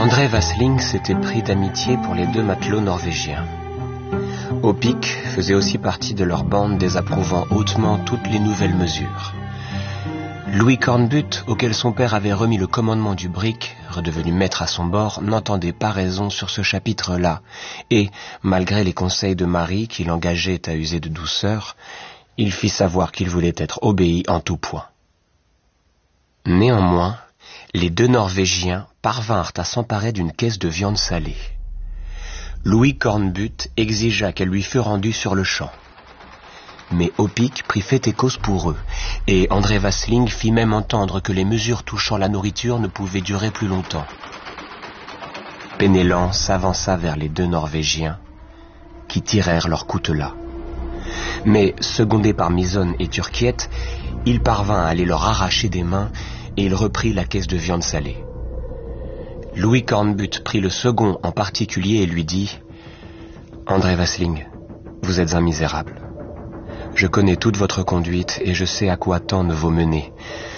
André Vasling s'était pris d'amitié pour les deux matelots norvégiens. Opik faisait aussi partie de leur bande, désapprouvant hautement toutes les nouvelles mesures. Louis Cornbutte, auquel son père avait remis le commandement du brick, redevenu maître à son bord, n'entendait pas raison sur ce chapitre-là, et, malgré les conseils de Marie qui l'engageaient à user de douceur, il fit savoir qu'il voulait être obéi en tout point. Néanmoins, les deux Norvégiens parvinrent à s'emparer d'une caisse de viande salée. Louis Cornbutte exigea qu'elle lui fût rendue sur le champ. Mais Opik prit fait et cause pour eux, et André Vasling fit même entendre que les mesures touchant la nourriture ne pouvaient durer plus longtemps. Penellan s'avança vers les deux Norvégiens, qui tirèrent leur coutelas. Mais, secondé par Mison et Turquiette, il parvint à aller leur arracher des mains, et il reprit la caisse de viande salée. Louis Cornbutte prit le second en particulier et lui dit « André Vasling, vous êtes un misérable. Je connais toute votre conduite et je sais à quoi tendent vos menées.